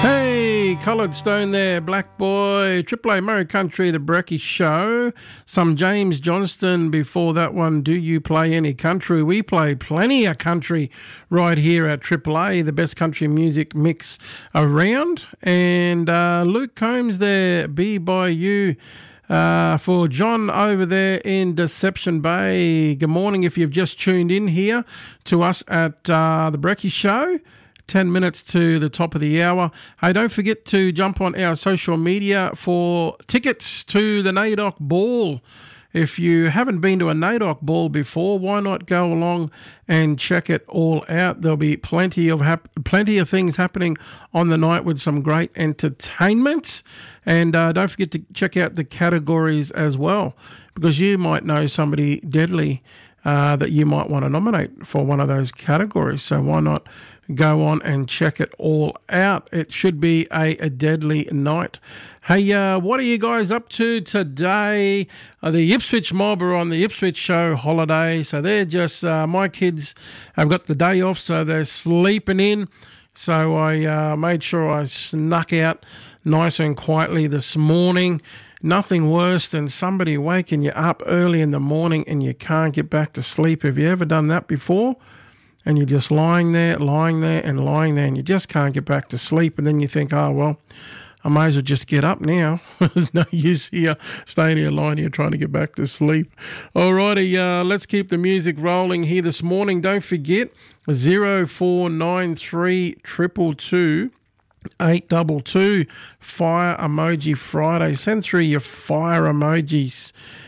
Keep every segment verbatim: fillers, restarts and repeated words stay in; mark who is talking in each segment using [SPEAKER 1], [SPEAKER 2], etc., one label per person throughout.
[SPEAKER 1] Hey, Coloured Stone there, Black Boy, Triple A Murray Country, The Brecky Show, some James Johnston before that one, Do You Play Any Country? We play plenty of country right here at Triple A, the best country music mix around. And uh, Luke Combs there, Be By You. Uh, for John over there in Deception Bay, good morning if you've just tuned in here to us at uh, The Brecky Show. ten minutes to the top of the hour. Hey, don't forget to jump on our social media for tickets to the NAIDOC Ball. If you haven't been to a NAIDOC Ball before, why not go along and check it all out? There'll be plenty of hap- plenty of things happening on the night with some great entertainment. And uh, don't forget to check out the categories as well, because you might know somebody deadly uh, that you might want to nominate for one of those categories. So why not go on and check it all out? It should be a, a deadly night. Hey, uh, what are you guys up to today? Uh, the Ipswich mob are on the Ipswich show holiday, so they're just, uh, my kids have got the day off, so they're sleeping in. So I uh, made sure I snuck out nice and quietly this morning. Nothing worse than somebody waking you up early in the morning and you can't get back to sleep. Have you ever done that before? And you're just lying there, lying there, and lying there, and you just can't get back to sleep. And then you think, oh, well, I might as well just get up now. There's no use here, staying here, lying here, trying to get back to sleep. All righty, uh, let's keep the music rolling here this morning. Don't forget, zero four nine three two two two eight two two, Fire Emoji Friday. Send through your fire emojis.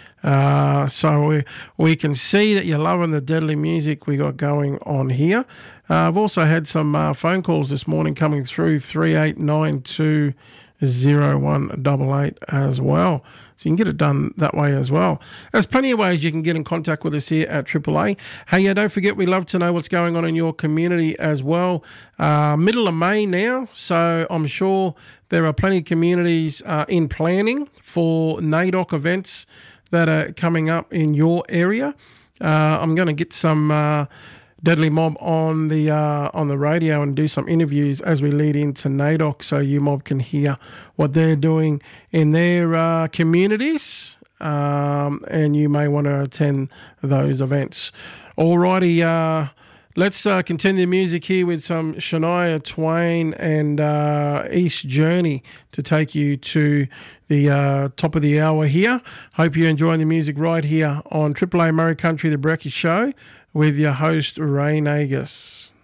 [SPEAKER 1] Uh, so we, we can see that you're loving the deadly music we got going on here. Uh, I've also had some uh, phone calls this morning coming through, three eight nine two zero one eight eight as well. So you can get it done that way as well. There's plenty of ways you can get in contact with us here at Triple A. Hey, yeah, don't forget, we love to know what's going on in your community as well. Uh, middle of May now, so I'm sure there are plenty of communities uh, in planning for NAIDOC events that are coming up in your area. Uh, I'm going to get some uh, Deadly Mob on the uh, on the radio and do some interviews as we lead into NAIDOC, so you mob can hear what they're doing in their uh, communities, um, and you may want to attend those events. Alrighty, uh, let's uh, continue the music here with some Shania Twain and uh, East Journey to take you to the uh, top of the hour here. Hope you're enjoying the music right here on Triple A Murray Country, The Brecky Show, with your host, Ray Nagus.